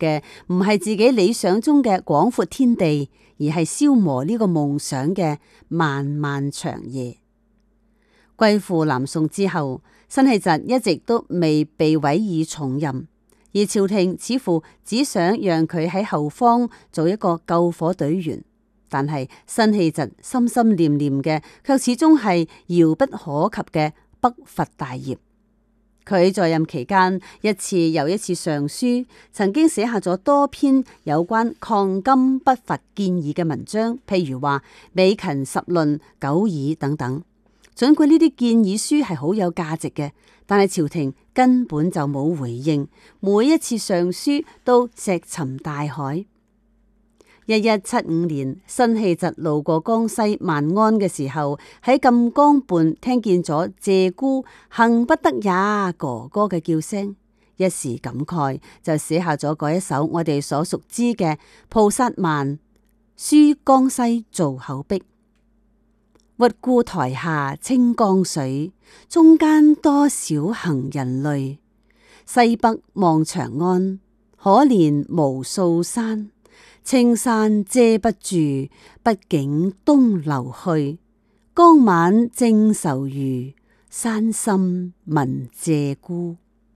嘅唔係自己理想中嘅廣闊天地，而係消磨呢個夢想嘅漫漫長夜。歸附南宋之後，辛棄疾一直都未被委以重任，而朝廷似乎只想讓佢喺後方做一個救火隊員。但係辛棄疾心心念念嘅，卻始終係遙不可及嘅北伐大業。佢在任期間，一次又一次上書，曾經寫下咗多篇有關抗金北伐建議嘅文章，譬如話《美勤十論》《九議》等等。儘管呢啲建議書係好有價值嘅，但係朝廷根本就冇回應，每一次上書都石沉大海。1175年，辛棄疾路過江西萬安嘅時候，喺錦江畔聽見咗鷓鴣幸不得也哥哥嘅叫聲，一時感慨，就寫下咗嗰一首我哋所熟知嘅《菩薩蠻·書江西造口壁》。鬱孤台下清江水，中間多少行人淚。西北望長安，可憐無數山。青山遮不住，畢竟東流去。江晚正愁餘，山深聞鷓鴣。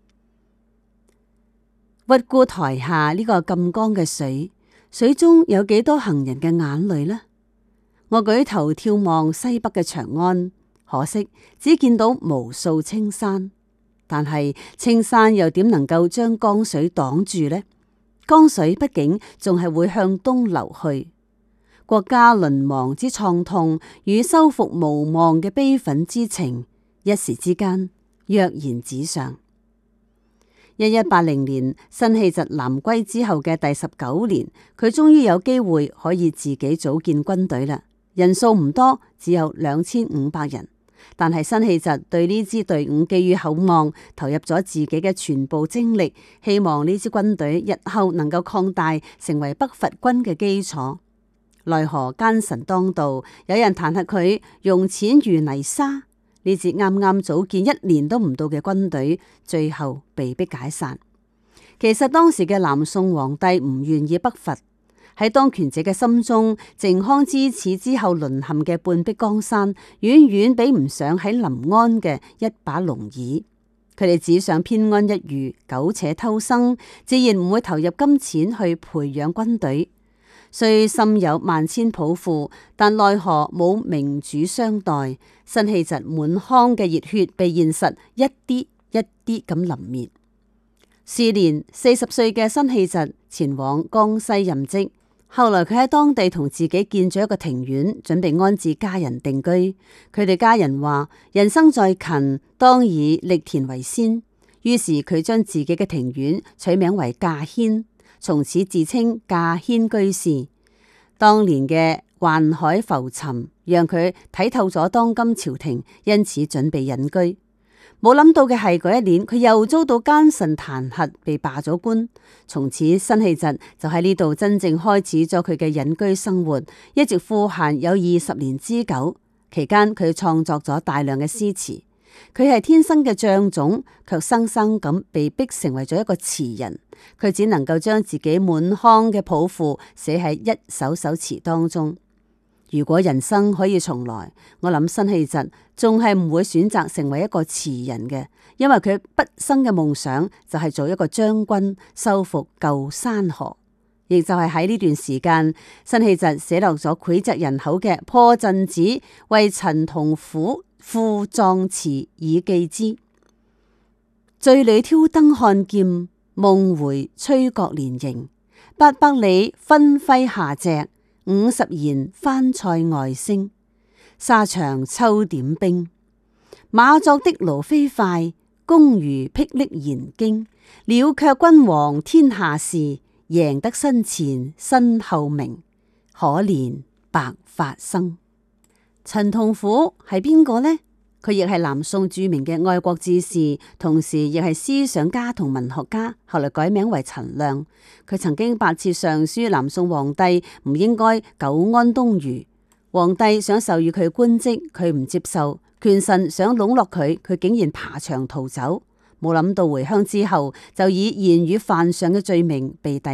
鬱孤台下呢個錦江嘅水，水中有幾多行人嘅眼淚呢？我舉頭眺望西北嘅長安，可惜只見到無數青山，但係青山又點能夠將江水擋住呢？江水畢竟仲係會向東流去。國家淪亡之創痛與收復無望嘅悲憤之情，一時之間躍然紙上。1180年，辛棄疾南歸之後嘅第19年，佢終於有機會可以自己組建軍隊啦。人數唔多，只有2500人，但係辛棄疾對呢支隊伍寄予厚望，投入咗自己嘅全部精力，希望呢支軍隊日後能夠擴大，成為北伐軍嘅基礎。奈何奸臣當道，有人彈劾佢用錢如泥沙，呢支啱啱組建1年都唔到嘅軍隊，最後被迫解散。其實當時嘅南宋皇帝唔願意北伐。喺當權者嘅心中，靖康之恥之後淪陷嘅半壁江山，遠遠比唔上喺臨安嘅一把龍椅。佢哋只想偏安一隅，苟且偷生，自然唔會投入金錢去培養軍隊。雖心有萬千抱負，但奈何冇明主相待，辛棄疾滿腔嘅熱血被現實一啲一啲咁淋滅。是年40歲嘅辛棄疾前往江西任職。後來佢喺當地同自己建咗一個庭院，準備安置家人定居。佢哋家人話：人生在勤，當以力田為先。於是佢將自己嘅庭院取名為稼軒，從此自稱稼軒居士。當年嘅宦海浮沉，讓佢睇透咗當今朝廷，因此準備隱居。冇諗到嘅係嗰一年，佢又遭到奸臣彈劾，被罷咗官。從此辛棄疾就喺呢度真正開始咗佢嘅隱居生活，一直賦閒有20年之久。期間佢創作咗大量嘅詩詞。佢係天生嘅將總，卻生生咁被逼成為咗一個詞人。佢只能夠將自己滿腔嘅抱負寫喺一首首詞當中。如果人生可以重來，我諗辛棄疾仲係唔會選擇成為一個詞人嘅，因為佢畢生嘅夢想就係做一個將軍，收復舊山河。亦就係喺呢段時間，辛棄疾寫落咗膾炙人口嘅《破陣子》，為陳同甫賦壯詞以寄之。醉裏挑燈看劍，夢回吹角連營。800里分麾下隻，50弦翻塞外聲。沙場秋點兵，馬作的盧飛快，弓如霹靂弦驚。了卻君王天下事，贏得身前身後名。可憐白髮生。陳同甫係邊個呢？佢亦係南宋著名嘅愛國志士，同時亦係思想家同文學家，後來改名為陳亮。佢曾經8次上書南宋皇帝唔應該久安東隅，皇帝想授予佢官職，佢唔接受，權臣想籠絡佢，佢竟然爬牆逃走。冇諗到回鄉之後，就以言語犯上嘅罪名被逮。